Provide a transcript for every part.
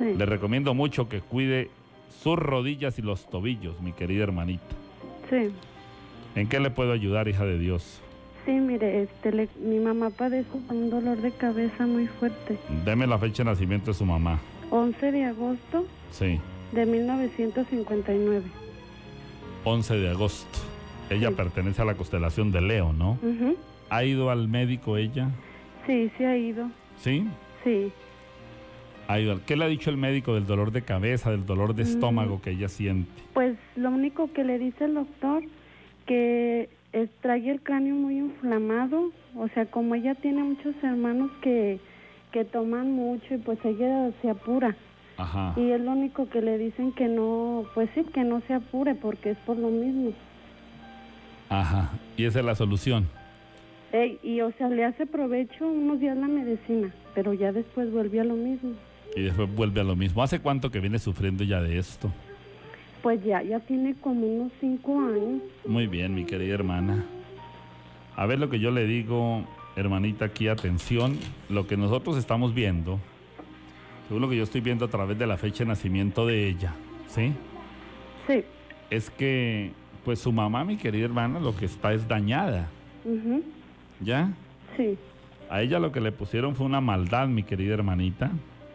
Sí. Le recomiendo mucho que cuide sus rodillas y los tobillos, mi querida hermanita. Sí. ¿En qué le puedo ayudar, hija de Dios? Sí, mire, mi mamá padece un dolor de cabeza muy fuerte. Deme la fecha de nacimiento de su mamá. 11 de agosto Sí, de 1959. 11 de agosto. Ella Sí. pertenece a la constelación de Leo, ¿no? Ujú. ¿Ha ido al médico ella? Sí, sí ha ido. ¿Sí? Sí. Ha ido. ¿Qué le ha dicho el médico del dolor de cabeza, del dolor de estómago que ella siente? Pues lo único que le dice el doctor, que trae el cráneo muy inflamado. O sea, como ella tiene muchos hermanos que toman mucho y pues ella se apura. Ajá. Y es lo único que le dicen que no, pues sí, que no se apure porque es por lo mismo. Ajá. Y esa es la solución. Y o sea, le hace provecho unos días la medicina, pero ya después vuelve a lo mismo. Y después vuelve a lo mismo. ¿Hace cuánto que viene sufriendo ya de esto? Pues ya tiene como unos 5 años. Muy bien, mi querida hermana. A ver lo que yo le digo, hermanita, aquí, atención. Lo que nosotros estamos viendo, según lo que yo estoy viendo a través de la fecha de nacimiento de ella, ¿sí? Sí. Es que, pues su mamá, mi querida hermana, lo que está es dañada. Ujú. ¿Ya? Sí. A ella lo que le pusieron fue una maldad, mi querida hermanita.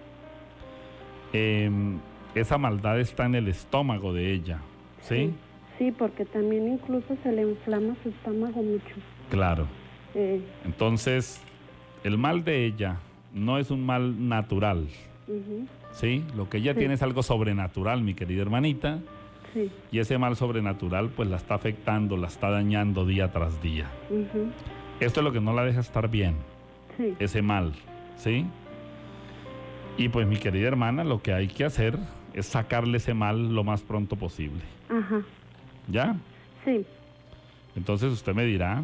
Esa maldad está en el estómago de ella, ¿sí? Sí, porque también incluso se le inflama su estómago mucho. Claro. Entonces, el mal de ella no es un mal natural, Ujú. ¿sí? Lo que ella Sí. tiene es algo sobrenatural, mi querida hermanita. Sí. Y ese mal sobrenatural, pues la está afectando, la está dañando día tras día. Ujú. Esto es lo que no la deja estar bien, Sí. ese mal, ¿sí? Y pues mi querida hermana, lo que hay que hacer es sacarle ese mal lo más pronto posible. Ajá. ¿Ya? Sí. Entonces usted me dirá.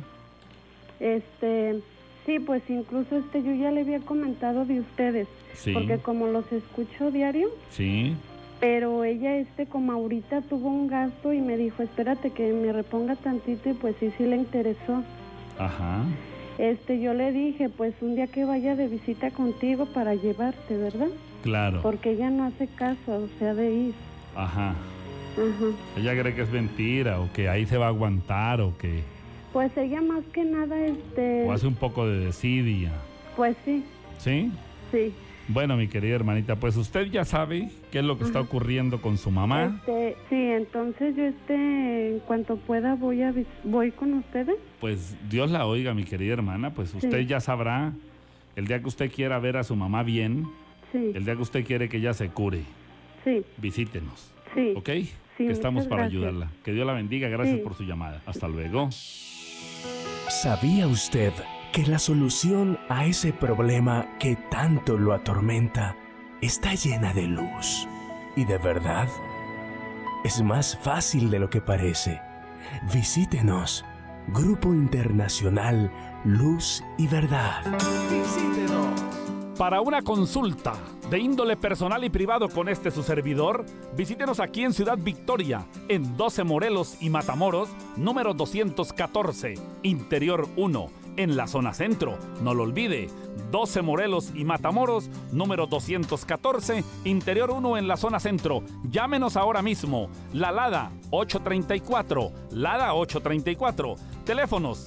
Sí, pues incluso yo ya le había comentado de ustedes, Sí. porque como los escucho diario, Sí. pero ella como ahorita tuvo un gasto y me dijo, espérate que me reponga tantito, y pues sí le interesó. Ajá. Yo le dije, pues un día que vaya de visita contigo para llevarte, ¿verdad? Claro. Porque ella no hace caso, o sea, de ir. Ajá. Ajá. Ella cree que es mentira o que ahí se va a aguantar o que... Pues ella más que nada, O hace un poco de desidia. pues sí, ¿Sí? sí. Bueno, mi querida hermanita, pues usted ya sabe qué es lo que está ocurriendo con su mamá. Sí, entonces yo en cuanto pueda voy con ustedes. Pues Dios la oiga, mi querida hermana, pues usted Sí. ya sabrá el día que usted quiera ver a su mamá bien, Sí. el día que usted quiere que ella se cure, Sí. visítenos. Sí. ¿Ok? Sí, que estamos muchas para gracias. ayudarla. Que Dios la bendiga, gracias Sí. por su llamada. Hasta luego. ¿Sabía usted que la solución a ese problema que tanto lo atormenta está llena de luz y de verdad? Es más fácil de lo que parece. Visítenos. Grupo Internacional Luz y Verdad. Visítenos. Para una consulta de índole personal y privado con su servidor, visítenos aquí en Ciudad Victoria, en 12 Morelos y Matamoros, número 214, Interior 1, en la zona centro. No lo olvide, 12 Morelos y Matamoros, número 214, Interior 1, en la zona centro. Llámenos ahora mismo. La Lada 834, Lada 834. Teléfonos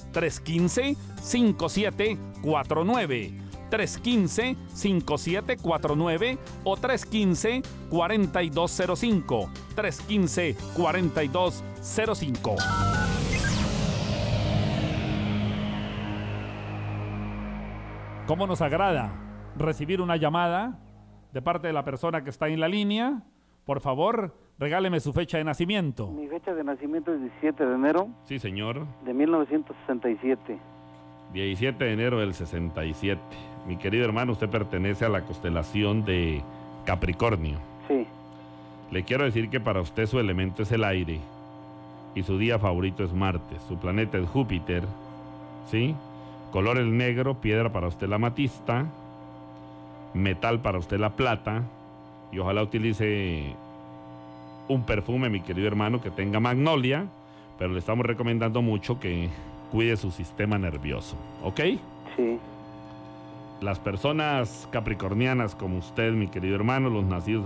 315-5749. 315-5749 o 315-4205. 315-4205. ¿Cómo nos agrada recibir una llamada de parte de la persona que está en la línea? Por favor, regáleme su fecha de nacimiento. Mi fecha de nacimiento es 17 de enero Sí, señor. de 1967. 17 de enero del 67. Mi querido hermano, usted pertenece a la constelación de Capricornio. Sí. Le quiero decir que para usted su elemento es el aire y su día favorito es Marte. Su planeta es Júpiter, ¿sí? Color el negro, piedra para usted la amatista, metal para usted la plata, y ojalá utilice un perfume, mi querido hermano, que tenga magnolia, pero le estamos recomendando mucho que cuide su sistema nervioso, ¿ok? Sí. Las personas capricornianas como usted, mi querido hermano, los nacidos